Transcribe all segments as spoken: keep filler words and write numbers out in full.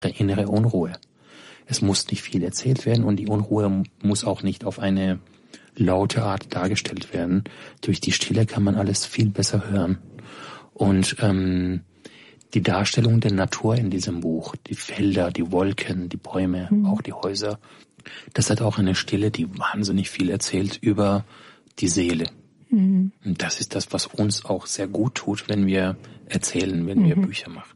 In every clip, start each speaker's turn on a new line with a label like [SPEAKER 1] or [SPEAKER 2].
[SPEAKER 1] der innere Unruhe. Es muss nicht viel erzählt werden und die Unruhe muss auch nicht auf eine laute Art dargestellt werden. Durch die Stille kann man alles viel besser hören. Und ähm, die Darstellung der Natur in diesem Buch, die Felder, die Wolken, die Bäume, mhm. auch die Häuser, das hat auch eine Stille, die wahnsinnig viel erzählt über die Seele. Mhm. Und das ist das, was uns auch sehr gut tut, wenn wir erzählen, wenn mhm. wir Bücher machen.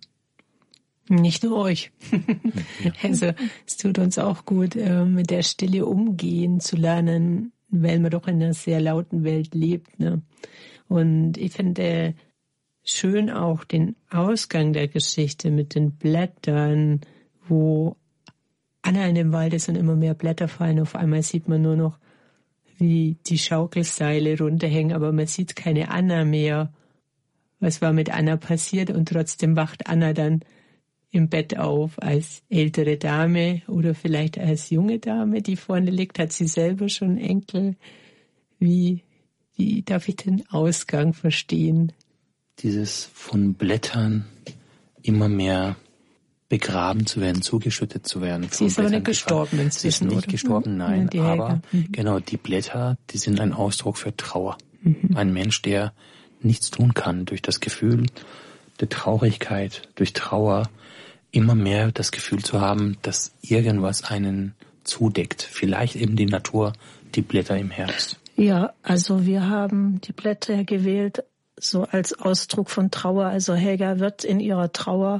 [SPEAKER 2] Nicht nur euch. Ja. Also es tut uns auch gut, mit der Stille umgehen zu lernen, weil man doch in einer sehr lauten Welt lebt. Ne? Und ich finde schön auch den Ausgang der Geschichte mit den Blättern, wo Anna in dem Wald ist und immer mehr Blätter fallen. Auf einmal sieht man nur noch, wie die Schaukelseile runterhängen, aber man sieht keine Anna mehr. Was war mit Anna passiert? Und trotzdem wacht Anna dann im Bett auf als ältere Dame oder vielleicht als junge Dame, die vorne liegt. Hat sie selber schon Enkel? Wie, wie darf ich den Ausgang verstehen?
[SPEAKER 1] Dieses von Blättern immer mehr begraben zu werden, zugeschüttet zu werden.
[SPEAKER 2] Sie ist aber nicht gestorben inzwischen,
[SPEAKER 1] Sie ist nicht
[SPEAKER 2] oder?
[SPEAKER 1] gestorben, nein. Ja, aber mhm. genau, die Blätter, die sind ein Ausdruck für Trauer. Mhm. Ein Mensch, der nichts tun kann, durch das Gefühl der Traurigkeit, durch Trauer, immer mehr das Gefühl zu haben, dass irgendwas einen zudeckt. Vielleicht eben die Natur, die Blätter im Herbst.
[SPEAKER 3] Ja, also wir haben die Blätter gewählt, so als Ausdruck von Trauer. Also Helga wird in ihrer Trauer,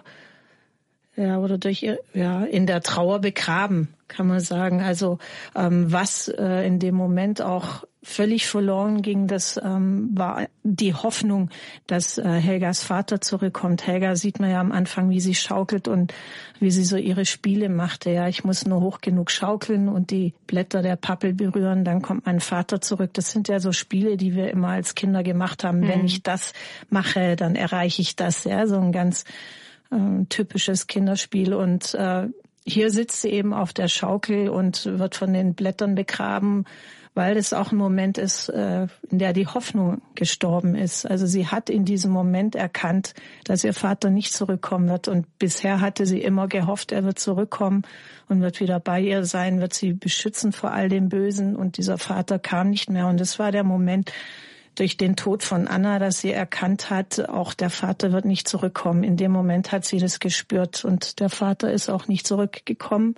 [SPEAKER 3] ja, oder durch ihr, ja, in der Trauer begraben, kann man sagen. Also ähm, was äh, in dem Moment auch völlig verloren ging, das ähm, war die Hoffnung, dass äh, Helgas Vater zurückkommt. Helga sieht man ja am Anfang, wie sie schaukelt und wie sie so ihre Spiele machte. Ja, ich muss nur hoch genug schaukeln und die Blätter der Pappel berühren, dann kommt mein Vater zurück. Das sind ja so Spiele, die wir immer als Kinder gemacht haben. Mhm. Wenn ich das mache, dann erreiche ich das. Ja, so ein ganz äh, typisches Kinderspiel. Und äh, hier sitzt sie eben auf der Schaukel und wird von den Blättern begraben, weil es auch ein Moment ist, in der die Hoffnung gestorben ist. Also sie hat in diesem Moment erkannt, dass ihr Vater nicht zurückkommen wird. Und bisher hatte sie immer gehofft, er wird zurückkommen und wird wieder bei ihr sein, wird sie beschützen vor all dem Bösen. Und dieser Vater kam nicht mehr. Und es war der Moment durch den Tod von Anna, dass sie erkannt hat, auch der Vater wird nicht zurückkommen. In dem Moment hat sie das gespürt. Und der Vater ist auch nicht zurückgekommen.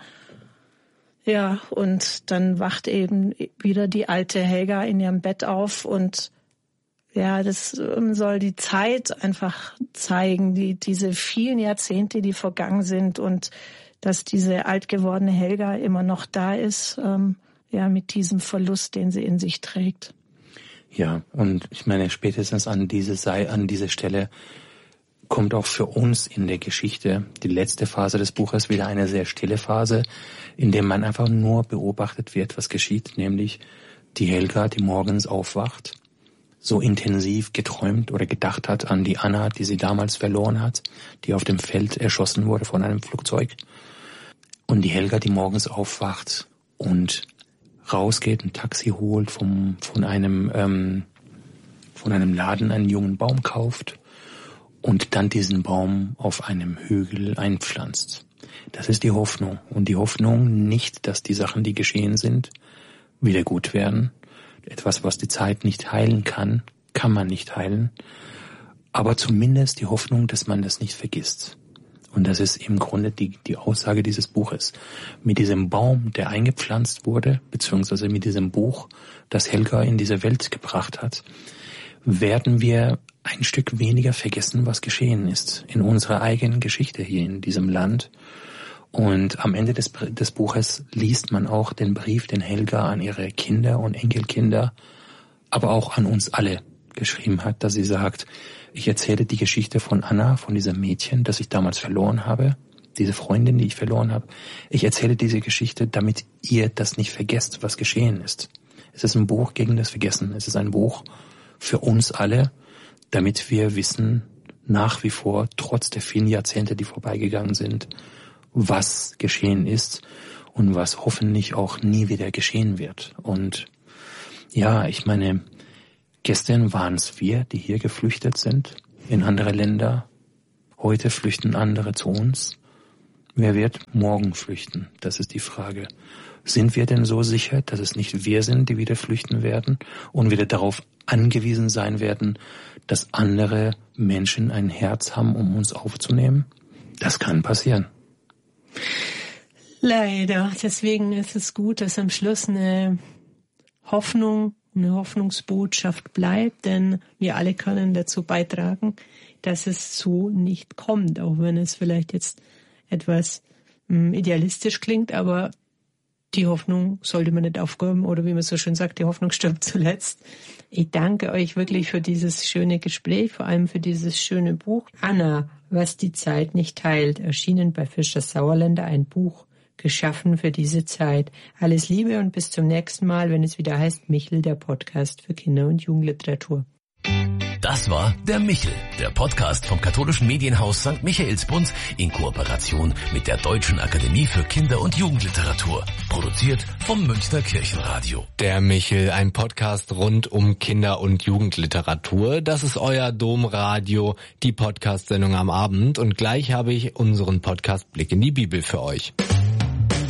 [SPEAKER 3] Ja, und dann wacht eben wieder die alte Helga in ihrem Bett auf und ja, das soll die Zeit einfach zeigen, die diese vielen Jahrzehnte, die vergangen sind und dass diese alt gewordene Helga immer noch da ist, ähm, ja, mit diesem Verlust, den sie in sich trägt.
[SPEAKER 1] Ja, und ich meine, spätestens an diese Sei, an diese Stelle kommt auch für uns in der Geschichte die letzte Phase des Buches wieder eine sehr stille Phase, in der man einfach nur beobachtet wird, was geschieht, nämlich die Helga, die morgens aufwacht, so intensiv geträumt oder gedacht hat an die Anna, die sie damals verloren hat, die auf dem Feld erschossen wurde von einem Flugzeug. Und die Helga, die morgens aufwacht und rausgeht, ein Taxi holt, vom, von einem, ähm, von einem Laden einen jungen Baum kauft und dann diesen Baum auf einem Hügel einpflanzt. Das ist die Hoffnung. Und die Hoffnung nicht, dass die Sachen, die geschehen sind, wieder gut werden. Etwas, was die Zeit nicht heilen kann, kann man nicht heilen. Aber zumindest die Hoffnung, dass man das nicht vergisst. Und das ist im Grunde die, die Aussage dieses Buches. Mit diesem Baum, der eingepflanzt wurde, beziehungsweise mit diesem Buch, das Helga in diese Welt gebracht hat, werden wir ein Stück weniger vergessen, was geschehen ist in unserer eigenen Geschichte hier in diesem Land. Und am Ende des, des Buches liest man auch den Brief, den Helga an ihre Kinder und Enkelkinder, aber auch an uns alle geschrieben hat, dass sie sagt, ich erzähle die Geschichte von Anna, von diesem Mädchen, das ich damals verloren habe, diese Freundin, die ich verloren habe. Ich erzähle diese Geschichte, damit ihr das nicht vergesst, was geschehen ist. Es ist ein Buch gegen das Vergessen. Es ist ein Buch für uns alle, damit wir wissen, nach wie vor, trotz der vielen Jahrzehnte, die vorbeigegangen sind, was geschehen ist und was hoffentlich auch nie wieder geschehen wird. Und ja, ich meine, gestern waren es wir, die hier geflüchtet sind, in andere Länder. Heute flüchten andere zu uns. Wer wird morgen flüchten? Das ist die Frage. Sind wir denn so sicher, dass es nicht wir sind, die wieder flüchten werden und wieder darauf angewiesen sein werden, dass andere Menschen ein Herz haben, um uns aufzunehmen? Das kann passieren.
[SPEAKER 2] Leider. Deswegen ist es gut, dass am Schluss eine Hoffnung, eine Hoffnungsbotschaft bleibt, denn wir alle können dazu beitragen, dass es so nicht kommt, auch wenn es vielleicht jetzt etwas mh, idealistisch klingt, aber die Hoffnung sollte man nicht aufgeben oder wie man so schön sagt, die Hoffnung stirbt zuletzt. Ich danke euch wirklich für dieses schöne Gespräch, vor allem für dieses schöne Buch. Anna, was die Zeit nicht teilt, erschienen bei Fischer Sauerländer, ein Buch geschaffen für diese Zeit. Alles Liebe und bis zum nächsten Mal, wenn es wieder heißt Michel, der Podcast für Kinder- und Jugendliteratur.
[SPEAKER 4] Das war der Michel, der Podcast vom katholischen Medienhaus Sankt Michaelsbund in Kooperation mit der Deutschen Akademie für Kinder- und Jugendliteratur. Produziert vom Münchner Kirchenradio.
[SPEAKER 5] Der Michel, ein Podcast rund um Kinder- und Jugendliteratur. Das ist euer Domradio, die Podcast-Sendung am Abend. Und gleich habe ich unseren Podcast Blick in die Bibel für euch.